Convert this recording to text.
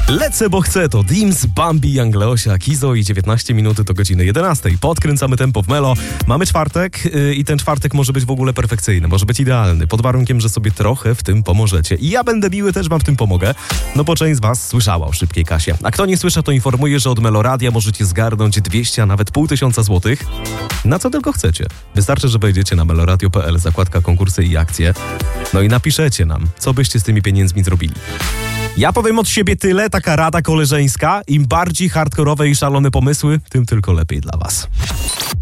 Lecę, bo chcę, to Dims, Bambi, Young Leosia, Kizo i 19 minuty do godziny 11. Podkręcamy tempo w Melo. Mamy czwartek i ten czwartek może być w ogóle perfekcyjny, może być idealny, pod warunkiem, że sobie trochę w tym pomożecie. I ja będę miły, też wam w tym pomogę, no bo część z was słyszała o szybkiej kasie. A kto nie słysza, to informuję, że od Meloradia możecie zgarnąć 200, a nawet 500 złotych. Na co tylko chcecie. Wystarczy, że wejdziecie na meloradio.pl, zakładka konkursy i akcje, no i napiszecie nam, co byście z tymi pieniędzmi zrobili. Ja powiem od siebie tyle, taka rada koleżeńska. Im bardziej hardkorowe i szalone pomysły, tym tylko lepiej dla was.